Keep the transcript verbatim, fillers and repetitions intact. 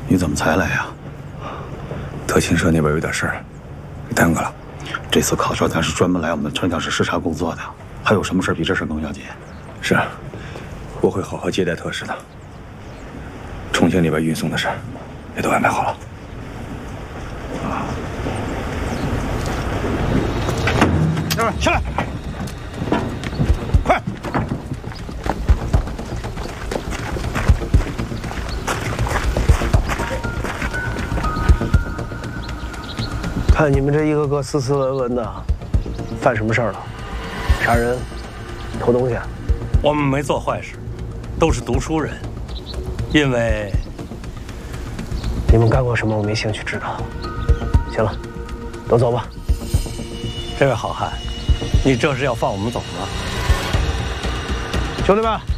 你怎么才来呀？ 特勤社那边有点事儿，给耽搁了。 这次考察咱是专门来我们传教士视察工作的，还有什么事比这事更要紧？ 是，我会好好接待特使的。重庆那边运送的事儿也都安排好了。啊！ 弟们，下来！快！ 看你们这一个个斯斯文文的，犯什么事儿了？杀人、偷东西？ 我们没做坏事，都是读书人。因为你们干过什么，我没兴趣知道。行了，都走吧。 这位好汉，你这是要放我们走吗？ 兄弟们！